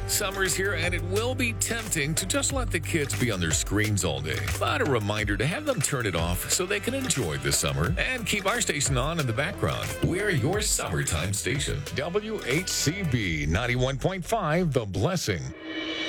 Summer's here and it will be tempting to just let the kids be on their screens all day. But a reminder to have them turn it off so they can enjoy the summer and keep our station on in the background. We're your summertime station. WHCB 91.5 The Blessing.